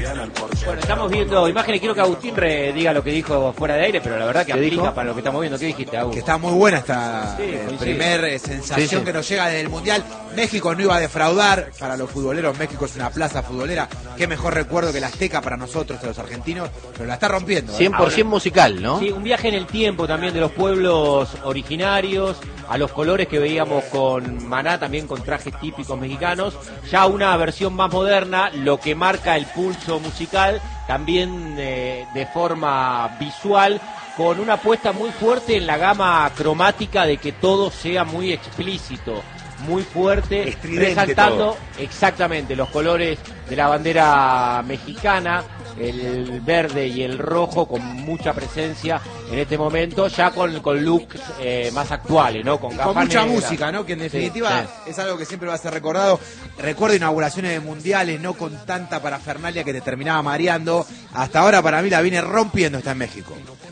Bueno, estamos viendo imágenes, quiero que Agustín diga lo que dijo fuera de aire, pero la verdad que aplica para lo que estamos viendo. ¿Qué dijiste, Agustín? Que está muy buena esta Sí, primer sensación que nos llega desde el Mundial. México no iba a defraudar, para los futboleros México es una plaza futbolera. Qué mejor recuerdo que la Azteca para nosotros, los argentinos, pero la está rompiendo. 100% musical, ¿no? Sí, un viaje en el tiempo también de los pueblos originarios, a los colores que veíamos con Maná, también con trajes típicos mexicanos, ya una versión más moderna, lo que marca el pulso musical, también de forma visual, con una apuesta muy fuerte en la gama cromática de que todo sea muy explícito, muy fuerte, estridente, resaltando todo. Exactamente los colores de la bandera mexicana, el verde y el rojo con mucha presencia en este momento, ya con looks más actuales, ¿no? Con mucha negra. Música, ¿no? Que en definitiva es algo que siempre va a ser recordado. Recuerdo inauguraciones de mundiales, no con tanta parafernalia que te terminaba mareando. Hasta ahora para mí la viene rompiendo, está en México.